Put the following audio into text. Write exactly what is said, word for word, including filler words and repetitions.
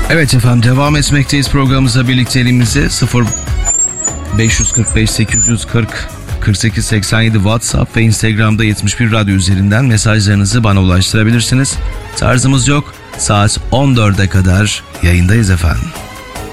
Evet efendim, devam etmekteyiz programımıza birlikteliğimizi. sıfır beş kırk beş sekiz yüz kırk kırk sekiz seksen yedi WhatsApp ve Instagram'da yetmiş bir Radyo üzerinden mesajlarınızı bana ulaştırabilirsiniz. Tarzımız yok. Saat on dörde kadar yayındayız efendim.